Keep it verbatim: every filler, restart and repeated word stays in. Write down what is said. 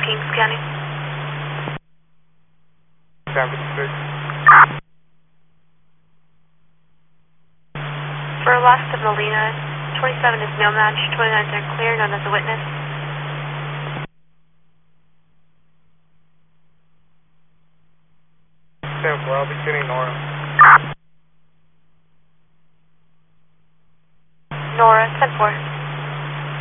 King scanning. San Pacific. For loss of Molina, twenty-seven is no match, twenty-nine is clear, known as a witness. ten four, I'll be getting Nora. Nora, ten four.